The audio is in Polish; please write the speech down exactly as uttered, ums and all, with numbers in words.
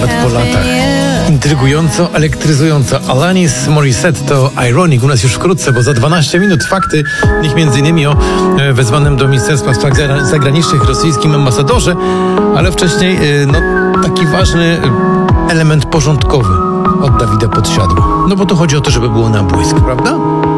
Po latach. Intrygująco, elektryzująco. Alanis Morissette to Ironic. U nas już wkrótce, bo za dwanaście minut fakty. Niech między innymi o e, wezwanym do Ministerstwa Spraw Zagranicznych rosyjskim ambasadorze, ale wcześniej e, no, taki ważny element porządkowy od Dawida Podsiadło. No bo tu chodzi o to, żeby było na błysk, prawda?